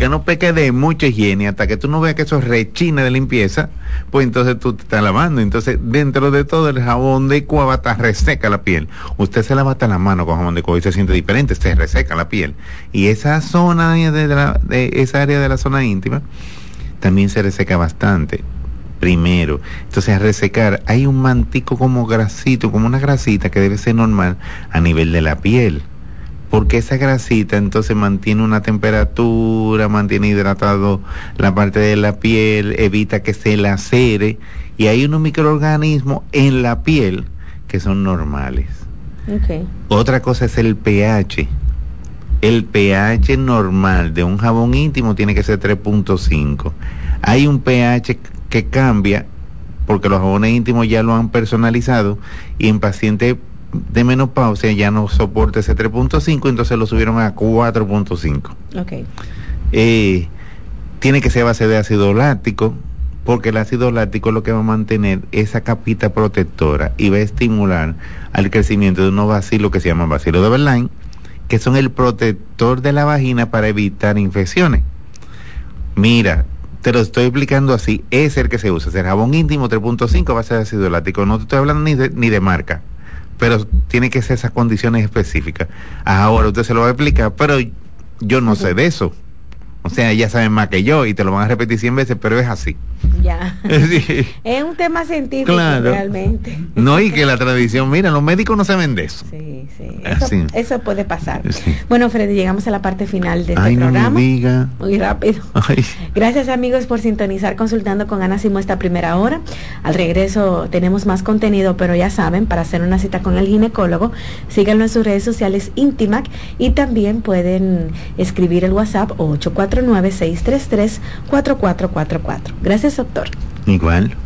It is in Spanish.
que no peque de mucha higiene hasta que tú no veas que eso rechina de limpieza, pues entonces tú te estás lavando. Entonces, dentro de todo el jabón de cuava está reseca la piel. Usted se lava hasta la mano con jabón de cuava y se siente diferente, se reseca la piel. Y esa zona de esa área de la zona íntima también se reseca bastante. Primero, entonces al resecar hay un mantico como grasito, como una grasita que debe ser normal a nivel de la piel, porque esa grasita entonces mantiene una temperatura, mantiene hidratado la parte de la piel, evita que se lacere, y hay unos microorganismos en la piel que son normales. Okay. Otra cosa es el pH. El pH normal de un jabón íntimo tiene que ser 3.5. Hay un pH que cambia porque los jabones íntimos ya lo han personalizado, y en pacientes de menopausia ya no soporta ese 3.5, entonces lo subieron a 4.5. Okay. Tiene que ser a base de ácido láctico, porque el ácido láctico es lo que va a mantener esa capita protectora y va a estimular al crecimiento de unos bacilos que se llaman bacilos de Verlaine, que son el protector de la vagina para evitar infecciones. Mira, te lo estoy explicando así, es el que se usa, es el jabón íntimo 3.5 base de ácido láctico. No te estoy hablando ni de marca, pero tiene que ser esas condiciones específicas. Ahora usted se lo va a explicar, pero yo no sé de eso. O sea, ellas saben más que yo y te lo van a repetir 100 veces, pero es así. Ya. Sí. Es un tema científico, claro, realmente. No, y que la tradición, mira, los médicos no saben de eso. Sí, sí. Eso puede pasar. Sí. Bueno, Freddy, llegamos a la parte final de este programa. No me diga. Muy rápido. Ay. Gracias, amigos, por sintonizar Consultando con Ana Simó esta primera hora. Al regreso tenemos más contenido, pero ya saben, para hacer una cita con el ginecólogo, síganlo en sus redes sociales Intimac, y también pueden escribir el WhatsApp 849-633-4444. Gracias, doctor. Igual.